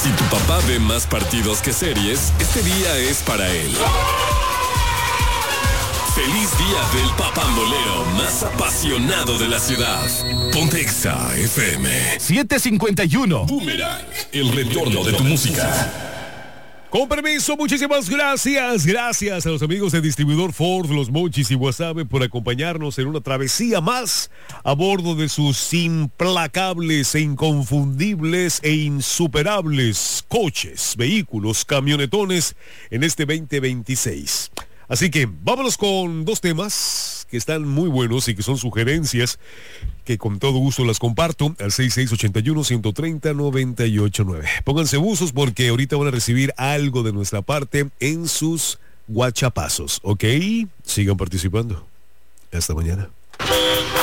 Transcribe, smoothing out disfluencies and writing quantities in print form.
Si tu papá ve más partidos que series, este día es para él. Feliz día del papambolero más apasionado de la ciudad. Ponte Exa FM 751. Boomerang, el retorno de tu música. Con permiso, muchísimas gracias. Gracias a los amigos de Distribuidor Ford, Los Mochis y Guasave por acompañarnos en una travesía más a bordo de sus implacables e inconfundibles e insuperables coches, vehículos, camionetones en este 2026. Así que vámonos con dos temas que están muy buenos y que son sugerencias que con todo gusto las comparto al 6681-130-989. Pónganse buzos porque ahorita van a recibir algo de nuestra parte en sus guachapazos, ¿ok? Sigan participando. Hasta mañana.